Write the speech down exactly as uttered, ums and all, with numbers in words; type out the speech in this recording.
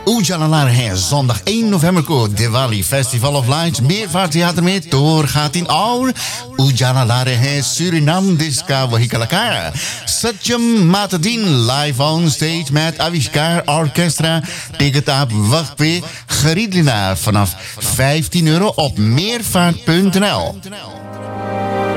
Ujala la rahe hain. Zondag één november को Diwali festival of lights Merwara थिएटर में तोर खातिन और उजाला ला रहे हैं सूरीनाम देश का वही कलाकार सत्यम मातदीन live on stage met Aviskar Orchestra. Ticket op wacht पे खरीद लेना vanaf vijftien euro op meervaart punt n l.